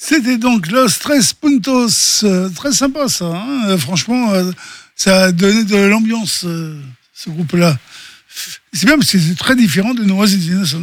C'était donc Los Tres Puntos. Très sympa ça. Franchement, ça a donné de l'ambiance, ce groupe-là. C'est bien parce que c'est très différent de Noah's is Innocent.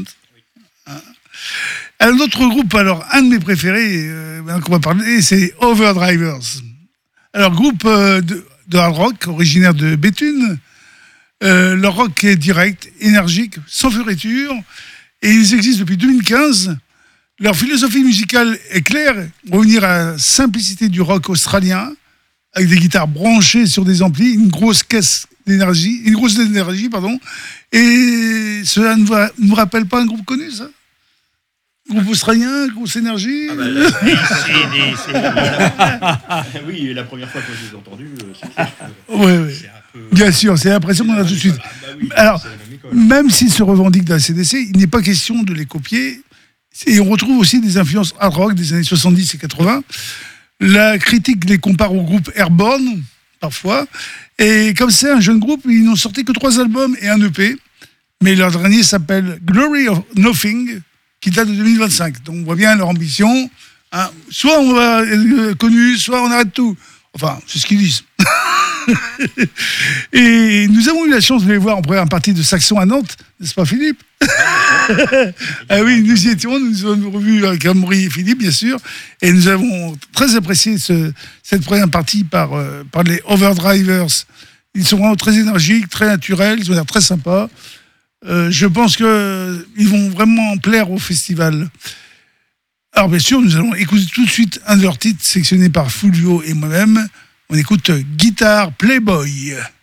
Un autre groupe, alors un de mes préférés qu'on va parler, c'est Overdrivers. Alors groupe de hard rock originaire de Béthune. Leur rock est direct, énergique, sans fioriture, et ils existent depuis 2015. Leur philosophie musicale est claire, revenir à la simplicité du rock australien, avec des guitares branchées sur des amplis, une grosse d'énergie, et cela ne vous rappelle pas un groupe connu, ça? Groupe australien, grosse énergie. Ah bah oui, la première fois que je les ai entendus, c'est clair que c'est un peu... Bien sûr, c'est l'impression qu'on a tout de suite. Alors, même s'ils se revendiquent de la CDC, il n'est pas question de les copier. Et on retrouve aussi des influences hard rock des années 70 et 80. La critique les compare au groupe Airborne, parfois. Et comme c'est un jeune groupe, ils n'ont sorti que 3 albums et un EP. Mais leur dernier s'appelle Glory of Nothing, qui date de 2025. Donc on voit bien leur ambition. Soit on va être connu, soit on arrête tout. Enfin, c'est ce qu'ils disent. Et nous avons eu la chance de les voir en première partie de Saxon à Nantes, n'est-ce pas Philippe? Ah oui, nous y étions, nous avons revu avec Amaury et Philippe, bien sûr, et nous avons très apprécié cette première partie par les Overdrivers. Ils sont vraiment très énergiques, très naturels, ils ont l'air très sympas. Je pense qu'ils vont vraiment plaire au festival. Alors bien sûr, nous allons écouter tout de suite un de leurs titres sélectionnés par Fulvio et moi-même. On écoute Guitar Playboy.